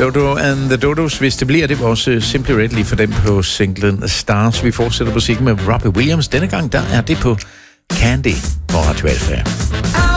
Dodo and the Dodos, hvis det bliver, det var også Simply Red lige for dem på singlen Stars. Vi fortsætter musikken med Robbie Williams. Denne gang, der er det på Candy på Radio 4.